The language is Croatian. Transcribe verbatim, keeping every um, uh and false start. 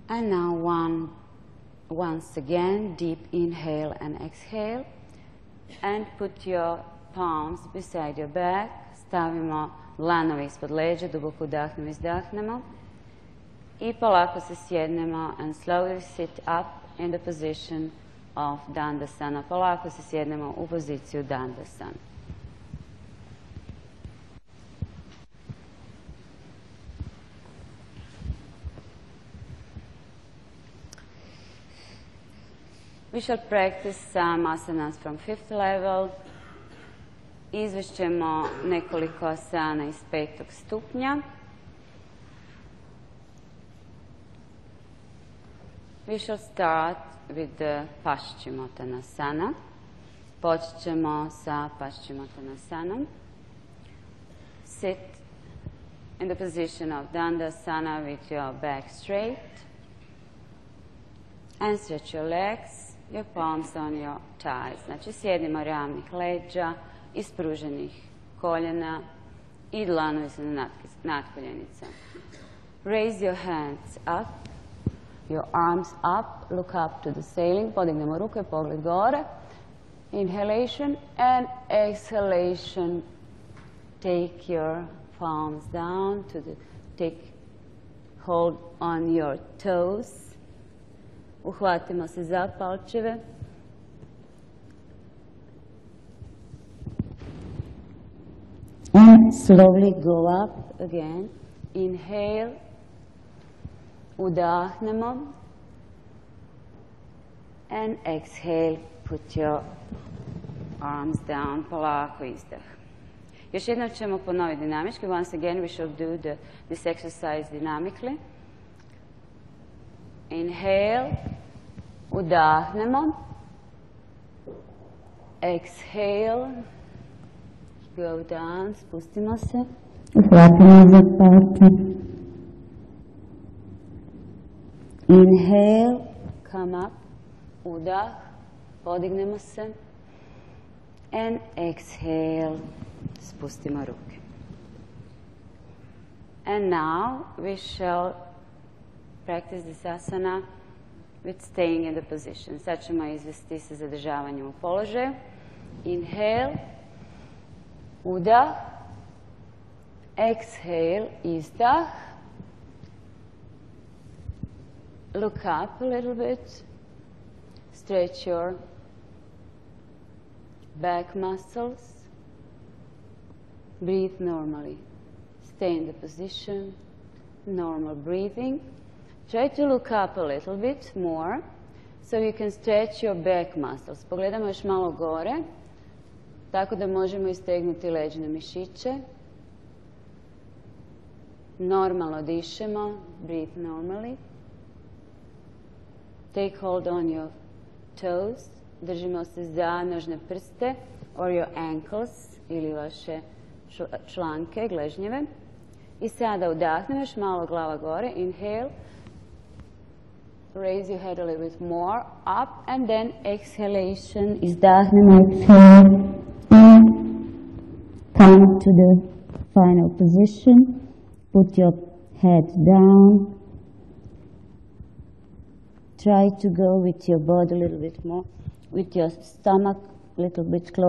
And now one, once again, deep inhale and exhale. And put your palms beside your back. Stavimo dlanovi ispod leđa, duboko udahnemo, izdahnemo. I polako se sjednemo and slowly sit up in the position of Dandasana. Polako se sjednemo u poziciju Dandasana. We shall practice some asanas from fifth level. Izvešćemo nekoliko asana iz petog stupnja. We shall start with the Paschimottanasana. Počet ćemo sa Paschimottanasana. Sit in the position of Dandasana with your back straight. And stretch your legs, your palms on your thighs. Znači sjednimo ravnih leđa, ispruženih koljena i dlanovi su na natkoljenicama. Raise your hands up, your arms up, look up to the ceiling. Podignemo ruke, pogled gore. Inhalation and exhalation. Take your palms down to the, take hold on your toes. Uhvatimo se za palčeve. And slowly go up again. Inhale. Udahnemo. And exhale. Put your arms down. Polako izdah. Još jednom ćemo ponoviti dinamički. Once again we shall do the, this exercise dynamically. Inhale. Udahnemo. Exhale. Go down. Spustimo se. Uhvatimo za palce. Inhale. Come up. Udah. Podignemo se. And exhale. Spustimo ruke. And now we shall practice this asana with staying in the position. Sad ćemo izvesti sa zadržavanjem u položaju. Inhale. Udah. Exhale. Izdah. Look up a little bit. Stretch your back muscles. Breathe normally. Stay in the position. Normal breathing. Try to look up a little bit more so you can stretch your back muscles. Pogledamo još malo gore, tako da možemo istegnuti leđne mišiće. Normalno dišemo. Breathe normally. Take hold on your toes. Držimo se za nožne prste or your ankles ili vaše članke, gležnjeve. I sada udahnemo još malo glava gore. Inhale. Raise your head a little bit more up and then exhalation. Izdahnemo, exhale. And come to the final position. Put your head down. Try to go with your body a little bit more, with your stomach a little bit closer.